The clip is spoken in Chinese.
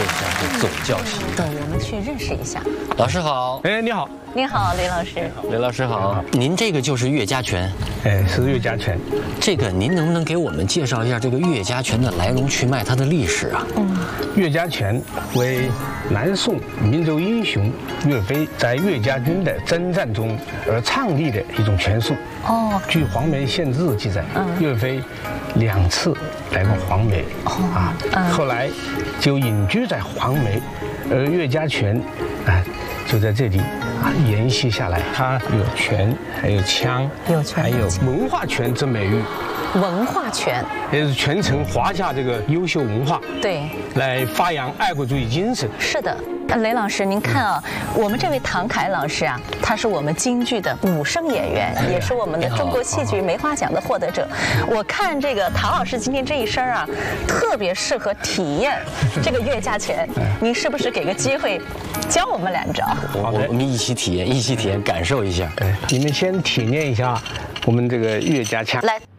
一下这总教习。 对，我们去认识一下。 老师好， 哎，你好， 你好，雷老师。 雷老师好，您这个就是岳家拳， 哎，是岳家拳。 这个您能不能给我们介绍一下这个岳家拳的来龙去脉，它的历史啊？ 岳家拳为南宋民族英雄岳飞在岳家军的征战中而创立的一种拳术。 哦， 据黄梅县志记载，岳飞2次来过黄梅，后来就隐居在黄梅，而岳家拳就在这里沿袭下来。它有拳，还有枪，还有文化拳之美誉。 文化拳也是传承华夏这个优秀文化， 对， 来发扬爱国主义精神。 是的。雷老师，您看啊，我们这位唐凯老师啊，他是我们京剧的武生演员，也是我们的中国戏剧梅花奖的获得者。我看这个唐老师今天这一身啊，特别适合体验这个岳家拳。您是不是给个机会教我们2招？ 我们一起体验，感受一下。 你们先体验一下我们这个岳家枪。 来。